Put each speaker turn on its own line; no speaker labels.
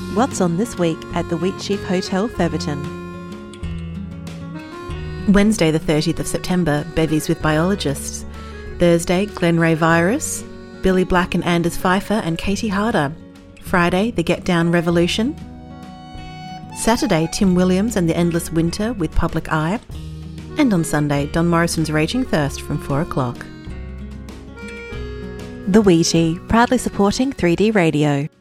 What's on this week at the Wheatsheaf Hotel, Theberton? Wednesday the 30th of September, bevies with biologists. Thursday, Glenray Virus, Billy Black and Anders Pfeiffer and Katie Harder. Friday, the Get Down Revolution. Saturday, Tim Williams and the Endless Winter with Public Eye. And on Sunday, Don Morrison's Raging Thirst from 4 o'clock. The Wheatie, proudly supporting 3D Radio.